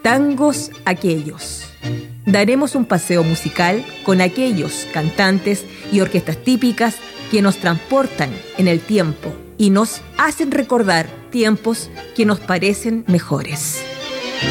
Tangos Aquellos. Daremos un paseo musical con aquellos cantantes y orquestas típicas que nos transportan en el tiempo y nos hacen recordar tiempos que nos parecen mejores.